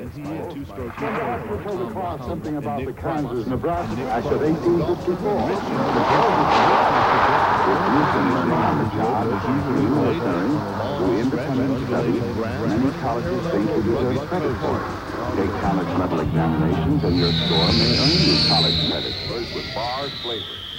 You told the class something about the Kansas, Nebraska. I said 1854. If you've been learning on the job, you return to independent studies, many colleges think you deserve credit for it. Take college level examinations and your score may earn you college credit. With Barr's Flavor.